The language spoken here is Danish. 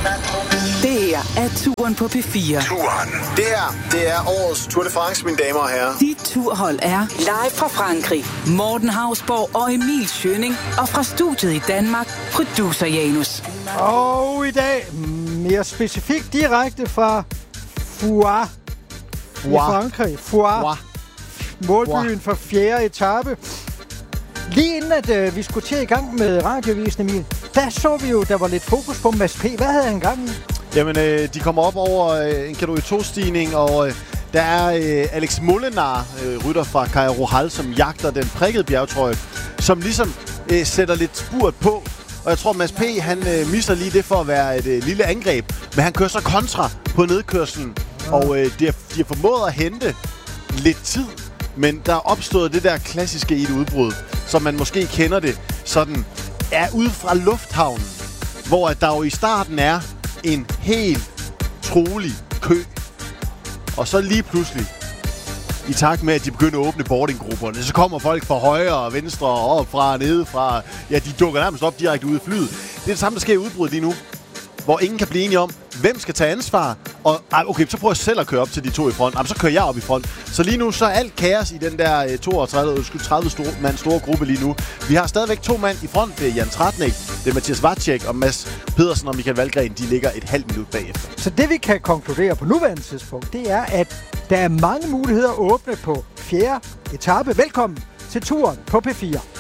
Det her er Turen på P4. Turen. Det er årets Tour de France, mine damer og herrer. Dit turhold er live fra Frankrig. Morten Hausborg og Emil Schønning. Og fra studiet i Danmark, producer Janus. Og i dag, mere specifikt direkte fra Foix i Frankrig. Foix. Målbyen for 4. etape. Lige inden at vi skulle til i gang med radiovisen, Emil, der så vi jo, der var lidt fokus på Mads P. Hvad havde han gang i? Jamen, de kommer op over en kategori 2-stigning, og der er Alex Molenaar, rytter fra Caja Rural, som jagter den prikkede bjergtrøje, som ligesom sætter lidt spurt på. Og jeg tror, Mads P. han misser lige det for at være et lille angreb, men han kører så kontra på nedkørslen, og de har formået at hente lidt tid, men der er opstået det der klassiske i et udbrud, som man måske kender det sådan, er ude fra lufthavnen, hvor der jo i starten er en helt trolig kø. Og så lige pludselig, i takt med, at de begynder at åbne boardinggrupperne, så kommer folk fra højre og venstre og opfra og nedefra. Ja, de dukker nærmest op direkte ude i flyet. Det er det samme, der sker i udbruddet lige nu, hvor ingen kan blive enige om, hvem skal tage ansvar. Og okay, så prøver jeg selv at køre op til de to i front. Så kører jeg op i front. Så lige nu, så er alt kaos i den der 30 mand store gruppe lige nu. Vi har stadigvæk 2 mand i front. Det er Jan Tratnik, det er Mathias Vacek og Mads Pedersen og Michael Valgren. De ligger et halvt minut bagefter. Så det vi kan konkludere på nuværende tidspunkt, det er, at der er mange muligheder at åbne på 4. etape. Velkommen til Turen på P4.